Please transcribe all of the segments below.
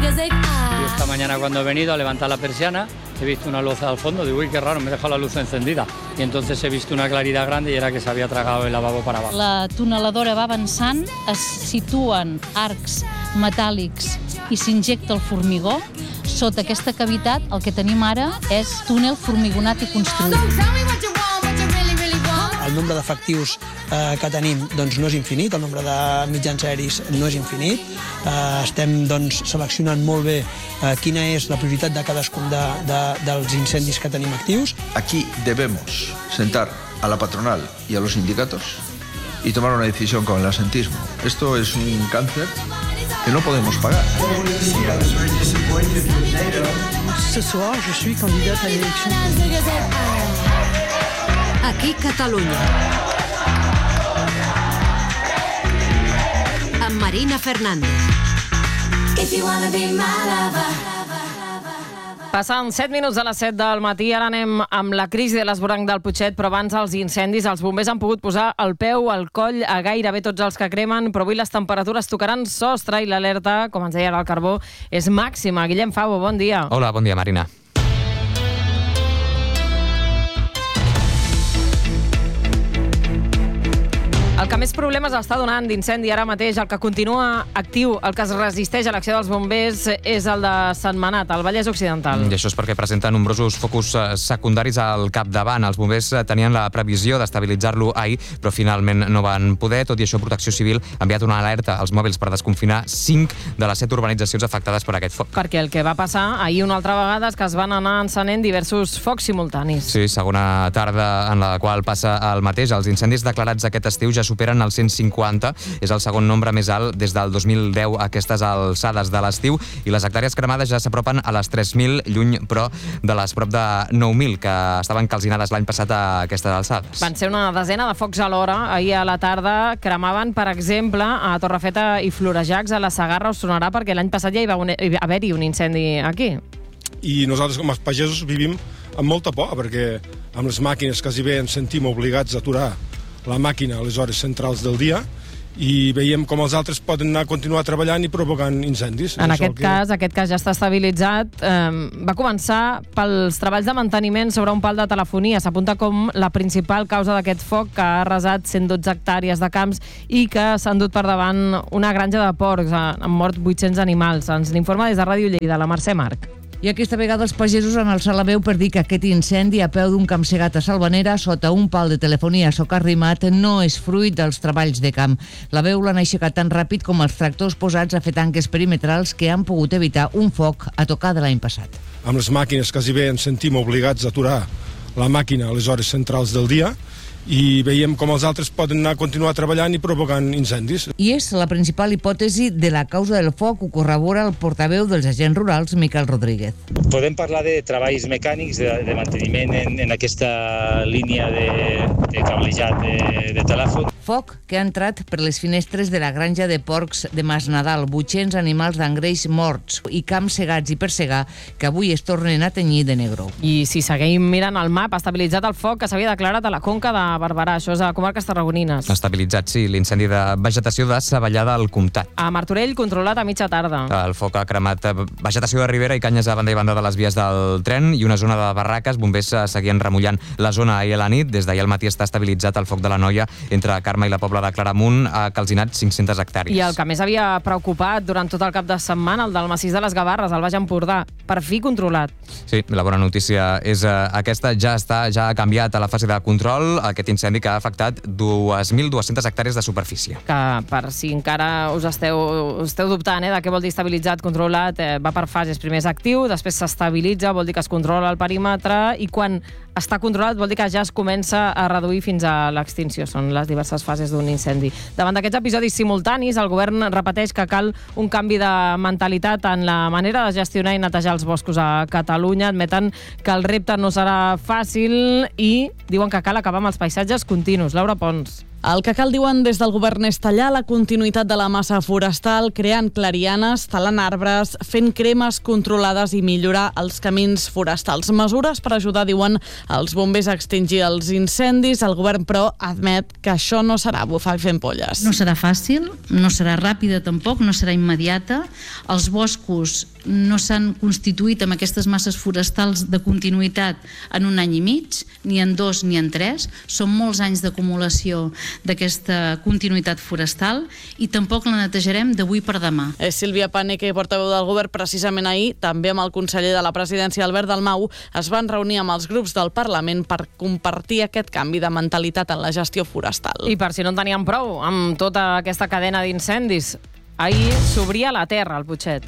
Y esta mañana cuando he venido a levantar la persiana he visto una luz al fondo, digo, uy, qué raro, me he dejado la luz encendida. Y entonces he visto una claridad grande y era que se había tragado el lavabo para abajo. La tuneladora va avançant, es situen arcs metàl·lics i s'injecta el formigó. Sota aquesta cavitat el que tenim ara és túnel formigonat i construït. El nombre d'efectius que tenim doncs, no és infinit, el nombre de mitjans aeris no és infinit. Estem doncs, seleccionant molt bé quina és la prioritat de cadascun dels incendis que tenim actius. Aquí debemos sentar a la patronal y a los sindicatos y tomar una decisión con el asentismo. Esto es un cáncer que no podemos pagar. Ce soir, je suis candidate à l'élection. Aquí Catalunya. Amb Marina Fernández. Passant 7 minuts de les 7 del matí, ara anem amb la crisi de l'esvoranc del Putxet, però abans els incendis, els bombers han pogut posar el peu al coll a gairebé tots els que cremen, però avui les temperatures tocaran sostre i l'alerta, com ens deia ara el Carbó, és màxima. Guillem Favo, bon dia. Hola, bon dia, Marina. El que més problemes està donant d'incendi ara mateix, el que continua actiu, el que es resisteix a l'acció dels bombers, és el de Sentmenat, al Vallès Occidental. I això és perquè presenta nombrosos focus secundaris al capdavant. Els bombers tenien la previsió d'estabilitzar-lo ahir, però finalment no van poder. Tot i això, Protecció Civil ha enviat una alerta als mòbils per desconfinar 5 de les 7 urbanitzacions afectades per aquest foc. Perquè el que va passar ahir una altra vegada és que es van anar encenent diversos focs simultanis. Sí, segona tarda en la qual passa el mateix. Els incendis declarats aquest estiu ja superen els 150. És el segon nombre més alt des del 2010 a aquestes alçades de l'estiu, i les hectàrees cremades ja s'apropen a les 3.000, lluny, però de les prop de 9.000 que estaven calcinades l'any passat a aquestes alçades. Van ser una desena de focs alhora. Ahir a la tarda cremaven, per exemple, a Torrefeta i Florejacs, a la Segarra. Us sonarà perquè l'any passat ja hi va haver-hi un incendi aquí. I nosaltres, com a pagesos, vivim amb molta por, perquè amb les màquines quasi bé ens sentim obligats a aturar la màquina a les hores centrals del dia i veiem com els altres poden anar a continuar treballant i provocant incendis. En aquest cas ja està estabilitzat. Va començar pels treballs de manteniment sobre un pal de telefonia. S'apunta com la principal causa d'aquest foc, que ha arrasat 112 hectàrees de camps i que s'ha endut per davant una granja de porcs. Han mort 800 animals. Ens n'informa des de Ràdio Lleida, la Mercè Marc. I aquesta vegada els pagesos han alçat la veu per dir que aquest incendi a peu d'un camp cegat a Salvanera sota un pal de telefonia socarrimat no és fruit dels treballs de camp. La veu l'han aixecat tan ràpid com els tractors posats a fer tanques perimetrals que han pogut evitar un foc a tocar de l'any passat. Amb les màquines quasi bé ens sentim obligats a aturar la màquina a les hores centrals del dia i veiem com els altres poden anar a continuar treballant i provocant incendis. I és la principal hipòtesi de la causa del foc, ho corrobora el portaveu dels agents rurals, Miquel Rodríguez. Podem parlar de treballs mecànics, de manteniment en aquesta línia de cablejat de telèfon. Foc que ha entrat per les finestres de la granja de porcs de Masnadal, 800 animals d'engreix morts i camps cegats i per segar que avui es tornen a tenyir de negro. I si seguim mirant el mapa, ha estabilitzat el foc que s'havia declarat a la conca de Barberà, això és a comarques tarragonines. Estabilitzat, sí, l'incendi de vegetació de Savallà del Comtat. A Martorell, controlat a mitja tarda. El foc ha cremat vegetació de ribera i canyes a banda i banda de les vies del tren i una zona de barraques. Bombers seguien remullant la zona ahir a la nit. Des d'ahir al matí està estabilitzat el foc de la Noia entre Carme i la Pobla de Claramunt, ha calcinat 500 hectàrees. I el que més havia preocupat durant tot el cap de setmana, el del massís de les Gavarres, al Baix Empordà, per fi controlat. Sí, la bona notícia és aquesta, ja ha canviat a la fase de control aquest incendi que ha afectat 2.200 hectàrees de superfície. Que per si encara us esteu dubtant de què vol dir estabilitzat, controlat, va per fases. Primer és actiu, després s'estabilitza, vol dir que es controla el perímetre, i quan està controlat vol dir que ja es comença a reduir fins a l'extinció. Són les diverses fases d'un incendi. Davant d'aquests episodis simultanis, el govern repeteix que cal un canvi de mentalitat en la manera de gestionar i netejar els boscos a Catalunya. Admeten que el repte no serà fàcil i diuen que cal acabar amb els paisatges continus. Laura Pons. El que cal, diuen des del govern, és tallar la continuïtat de la massa forestal, creant clarianes, talant arbres, fent cremes controlades i millorar els camins forestals. Mesures per ajudar, diuen, els bombers a extingir els incendis. El govern, però, admet que això no serà bufar i fent polles. No serà fàcil, no serà ràpida tampoc, no serà immediata. Els boscos no s'han constituït amb aquestes masses forestals de continuïtat en 1 any i mig, ni en 2 ni en 3. Són molts anys d'acumulació d'aquesta continuïtat forestal i tampoc la netejarem d'avui per demà. Sílvia Paneque, portaveu del govern, precisament ahir, també amb el conseller de la presidència, Albert Dalmau, es van reunir amb els grups del Parlament per compartir aquest canvi de mentalitat en la gestió forestal. I per si no en teníem prou amb tota aquesta cadena d'incendis, ahir s'obria la terra al Putxet.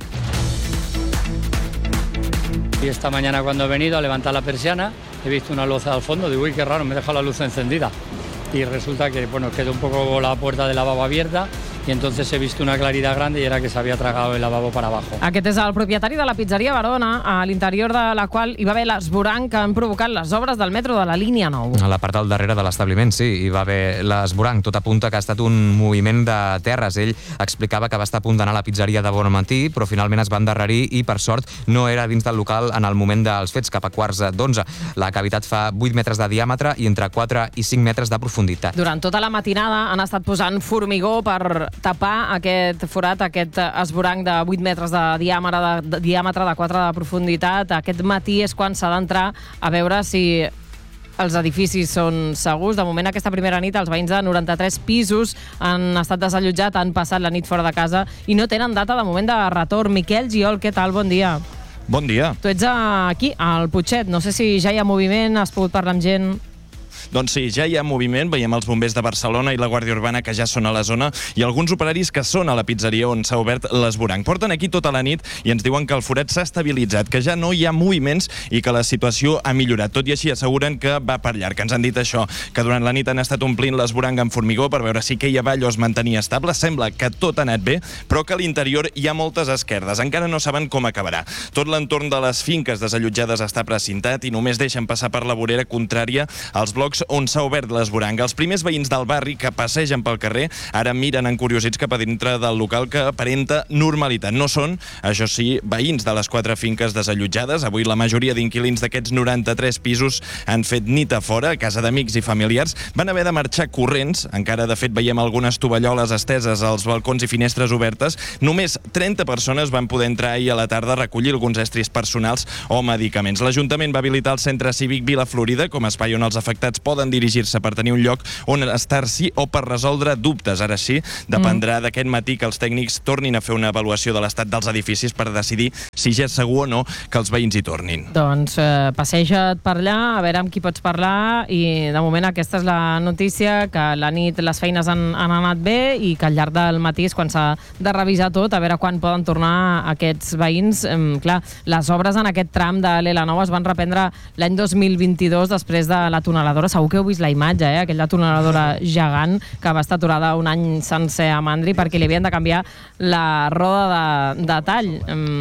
Y esta mañana cuando he venido a levantar la persiana he visto una luz al fondo, digo, uy, qué raro, me he dejado la luz encendida. Y resulta que, bueno, quedó un poco la puerta del lavabo abierta y entonces he visto una claridad grande y era que se había tragado el lavabo para abajo. Aquest és el propietari de la pizzeria Verona, a l'interior de la qual hi va haver l'esvoranc que han provocat les obres del metro de la línia 9. A la part del darrere de l'establiment, sí, hi va haver l'esvoranc. Tot apunta que ha estat un moviment de terres. Ell explicava que va estar a punt d'anar a la pizzeria de bon matí, però finalment es va endarrerir i, per sort, no era dins del local en el moment dels fets, cap a 11:15. La cavitat fa 8 metres de diàmetre i entre 4 i 5 metres de profunditat. Durant tota la matinada han estat posant formigó per tapar aquest forat, aquest esvoranc de 8 metres de diàmetre, de 4 de profunditat. Aquest matí és quan s'ha d'entrar a veure si els edificis són segurs. De moment, aquesta primera nit, els veïns de 93 pisos han estat desallotjats, han passat la nit fora de casa i no tenen data de moment de retorn. Miquel Giol, què tal? Bon dia. Bon dia. Tu ets aquí, al Putxet. No sé si ja hi ha moviment, has pogut parlar amb gent... Doncs sí, ja hi ha moviment, veiem els bombers de Barcelona i la Guàrdia Urbana que ja són a la zona i alguns operaris que són a la pizzeria on s'ha obert l'esvoranc. Porten aquí tota la nit i ens diuen que el forat s'ha estabilitzat, que ja no hi ha moviments i que la situació ha millorat. Tot i així asseguren que va per llarg. Ens han dit això, que durant la nit han estat omplint l'esvoranc amb formigó per veure si queia avall o es mantenia estable. Sembla que tot ha anat bé, però que a l'interior hi ha moltes esquerdes. Encara no saben com acabarà. Tot l'entorn de les finques desallotjades està precintat i només deixen passar per la vorera contrària als blocs on s'ha obert l'esvoranc. Els primers veïns del barri que passegen pel carrer ara miren encuriosits cap a dintre del local que aparenta normalitat. No són, això sí, veïns de les 4 finques desallotjades. Avui la majoria d'inquilins d'aquests 93 pisos han fet nit a fora, a casa d'amics i familiars. Van haver de marxar corrents. Encara, de fet, veiem algunes tovalloles esteses als balcons i finestres obertes. Només 30 persones van poder entrar ahir a la tarda a recollir alguns estris personals o medicaments. L'Ajuntament va habilitar el Centre Cívic Vila Florida com a espai on els afectats poden dirigir-se per tenir un lloc on estar-s'hi o per resoldre dubtes. Ara sí, dependrà d'aquest matí que els tècnics tornin a fer una avaluació de l'estat dels edificis per decidir si ja és segur o no que els veïns hi tornin. Doncs passeja't per allà, a veure amb qui pots parlar i de moment aquesta és la notícia, que la nit les feines han anat bé i que al llarg del matí és quan s'ha de revisar tot, a veure quan poden tornar aquests veïns. Clar, les obres en aquest tram de l'L9 es van reprendre l'any 2022 després de la tuneladora. Segur que heu vist la imatge, aquella tuneladora gegant que va estar aturada un any sencer a Mandri perquè li havien de canviar la roda de tall.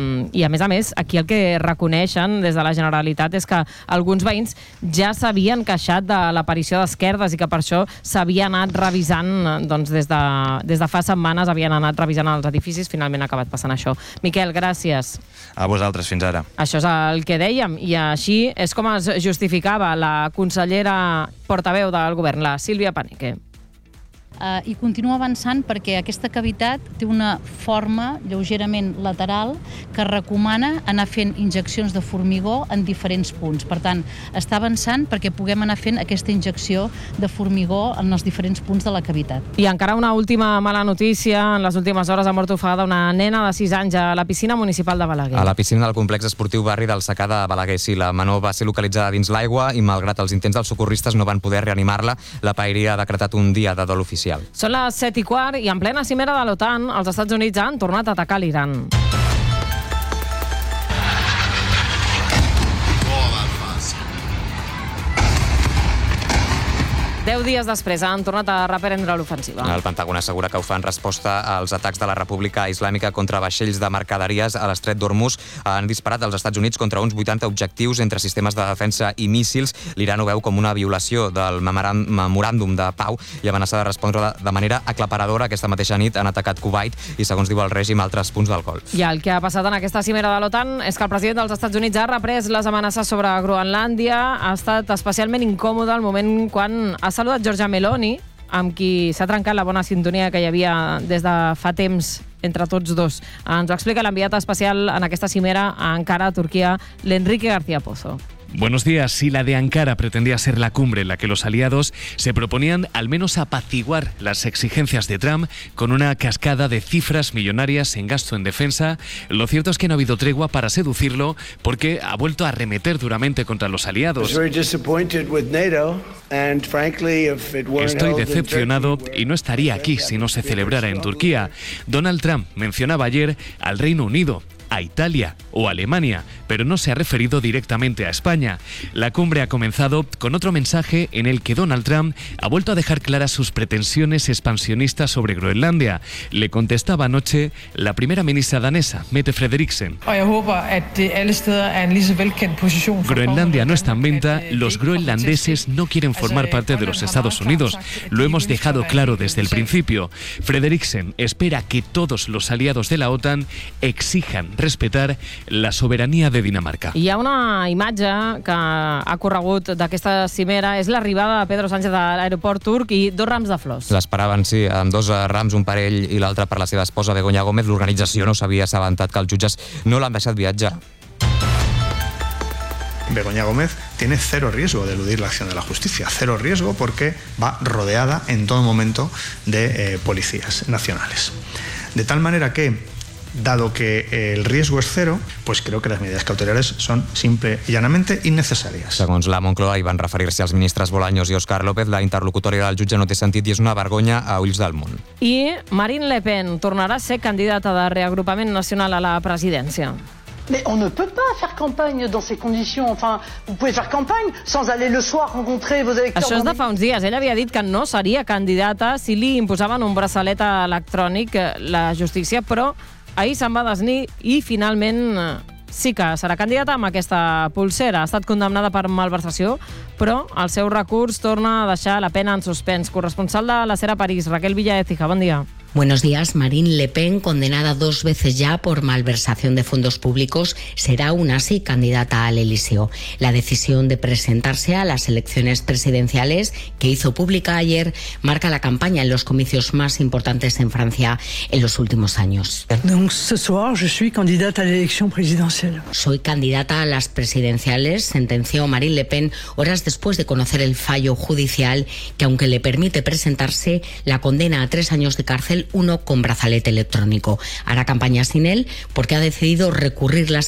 I a més, aquí el que reconeixen des de la Generalitat és que alguns veïns ja s'havien queixat de l'aparició d'esquerdes i que per això s'havia anat revisant, doncs des de fa setmanes havien anat revisant els edificis. Finalment ha acabat passant això. Miquel, gràcies. A vosaltres, fins ara. Això és el que dèiem i així és com es justificava la consellera portaveu del govern, la Sílvia Paneque. I continua avançant perquè aquesta cavitat té una forma lleugerament lateral que recomana anar fent injeccions de formigó en diferents punts. Per tant, està avançant perquè puguem anar fent aquesta injecció de formigó en els diferents punts de la cavitat. I encara una última mala notícia. En les últimes hores ha mort ofegada una nena de 6 anys a la piscina municipal de Balaguer. A la piscina del complex esportiu Barri del Secà de Balaguer, sí. La menor va ser localitzada dins l'aigua i, malgrat els intents dels socorristes, no van poder reanimar-la. La paeria ha decretat un dia de dol oficial. Són les 7:15 i en plena cimera de l'OTAN, els Estats Units han tornat a atacar l'Iran. 10 dies després han tornat a reprendre l'ofensiva. El Pentàgon assegura que ho fa en resposta als atacs de la República Islàmica contra vaixells de mercaderies a l'estret d'Hormuz. Han disparat als Estats Units contra uns 80 objectius entre sistemes de defensa i míssils. L'Iran ho veu com una violació del memoràndum de pau i amenaça de respondre de manera aclaparadora. Aquesta mateixa nit han atacat Kuwait i, segons diu el règim, altres punts del Golf. I el que ha passat en aquesta cimera de l'OTAN és que el president dels Estats Units ha reprès les amenaces sobre Groenlàndia. Ha estat especialment incòmode el moment quan ha saludat Giorgia Meloni, amb qui s'ha trencat la bona sintonia que hi havia des de fa temps entre tots dos. Ens ho explica l'enviat especial en aquesta cimera a Ankara, Turquia, l'Enrique García Pozo. Buenos días. Si la de Ankara pretendía ser la cumbre en la que los aliados se proponían al menos apaciguar las exigencias de Trump con una cascada de cifras millonarias en gasto en defensa, lo cierto es que no ha habido tregua para seducirlo porque ha vuelto a arremeter duramente contra los aliados. Estoy decepcionado y no estaría aquí si no se celebrara en Turquía. Donald Trump mencionaba ayer al Reino Unido, a Italia o Alemania, pero no se ha referido directamente a España. La cumbre ha comenzado con otro mensaje en el que Donald Trump ha vuelto a dejar claras sus pretensiones expansionistas sobre Groenlandia. Le contestaba anoche la primera ministra danesa, Mette Frederiksen. Groenlandia no está en venta, los groenlandeses no quieren formar parte de los Estados Unidos. Lo hemos dejado claro desde el principio. Frederiksen espera que todos los aliados de la OTAN exijan respetar la soberanía de Dinamarca. Hi ha una imatge que ha corregut d'aquesta cimera, és l'arribada de Pedro Sánchez a l'aeroport turc i 2 rams de flors. L'esperaven, sí, amb 2 rams, un per ell i l'altre per la seva esposa Begoña Gómez. L'organització no s'havia assabentat que els jutges no l'han deixat viatjar. Begoña Gómez tiene cero riesgo de eludir la acción de la justicia, cero riesgo porque va rodeada en todo momento de policías nacionales. De tal manera que, dado que el riesgo es cero, pues creo que las medidas cautelares son simple y llanamente innecessàries. Segons la Moncloa, hi van referir-se als ministres Bolaños i Óscar López. La interlocutòria del jutge no té sentit i és una vergonya a ulls del món. I Marine Le Pen tornarà a ser candidata de reagrupament nacional a la presidència. Mais on ne peut pas faire campagne dans ces conditions. Enfin, vous pouvez faire campagne sans aller le soir rencontrer vos électeurs. Això és de fa uns dies. Ella havia dit que no seria candidata si li imposaven un braçalet electrònic la justícia, però ahir se'n va desnir i finalment sí que serà candidata amb aquesta pulsera. Ha estat condemnada per malversació, però el seu recurs torna a deixar la pena en suspens. Corresponsal de la SER a París, Raquel Villaécija, bon dia. Buenos días. Marine Le Pen, condenada 2 veces ya por malversación de fondos públicos, será aún así candidata al Elíseo. La decisión de presentarse a las elecciones presidenciales, que hizo pública ayer, marca la campaña en los comicios más importantes en Francia en los últimos años. Donc ce soir, je suis candidate à l'élection présidentielle. Soy candidata a las presidenciales, sentenció Marine Le Pen horas después de conocer el fallo judicial que, aunque le permite presentarse, la condena a 3 años de cárcel, uno con brazalete electrónico. Hará campaña sin él porque ha decidido recurrir las